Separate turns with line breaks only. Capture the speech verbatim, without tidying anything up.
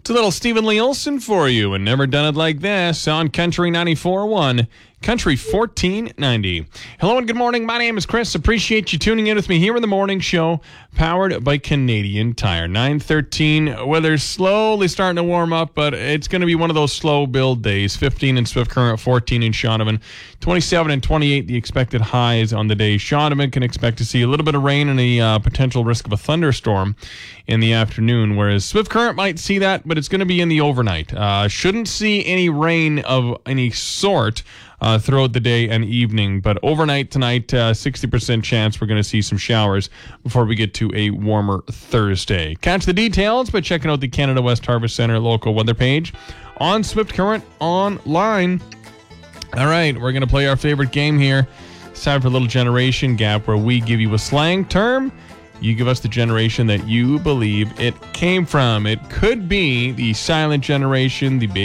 It's a little Stephen Lee Olson for you, and Never Done It Like This on Country ninety-four point one, Country fourteen ninety. Hello and good morning. My name is Chris. Appreciate you tuning in with me here in the morning show, powered by Canadian Tire. nine thirteen, weather's slowly starting to warm up, but it's going to be one of those slow build days. fifteen in Swift Current, fourteen in Shaunavon, twenty-seven and twenty-eight the expected highs on the day. Shaunavon can expect to see a little bit of rain and a uh, potential risk of a thunderstorm in the afternoon, whereas Swift Current might see that, but it's going to be in the overnight. Uh, shouldn't see any rain of any sort uh, throughout the day and evening, but overnight tonight, uh, sixty percent chance we're going to see some showers before we get to a warmer Thursday. Catch the details by checking out the Canada West Harvest Centre local weather page on Swift Current online. All right, we're going to play our favorite game here. It's time for a little generation gap where we give you a slang term. You give us the generation that you believe it came from. It could be the silent generation, the